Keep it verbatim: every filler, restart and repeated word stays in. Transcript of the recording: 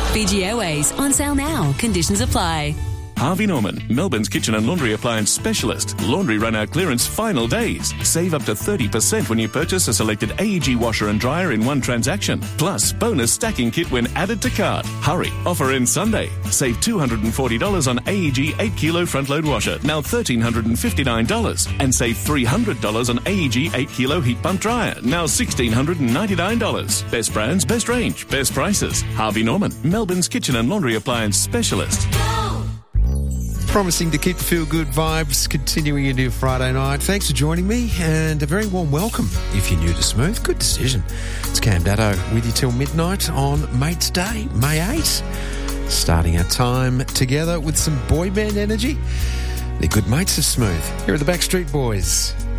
Fiji Airways, on sale now. Conditions apply. Harvey Norman, Melbourne's kitchen and laundry appliance specialist. Laundry run-out clearance final days. Save up to thirty percent when you purchase a selected A E G washer and dryer in one transaction. Plus, bonus stacking kit when added to cart. Hurry, offer ends Sunday. Save two hundred forty dollars on A E G eight kilo front-load washer, now one thousand three hundred fifty-nine dollars. And save three hundred dollars on A E G eight kilo heat pump dryer, now one thousand six hundred ninety-nine dollars. Best brands, best range, best prices. Harvey Norman, Melbourne's kitchen and laundry appliance specialist. Promising to keep the feel-good vibes continuing into your Friday night. Thanks for joining me, and a very warm welcome if you're new to Smooth. Good decision. It's Cam Datto with you till midnight on Mates Day, May eighth. Starting our time together with some boy band energy. They're good mates of Smooth. Here are the Backstreet Boys.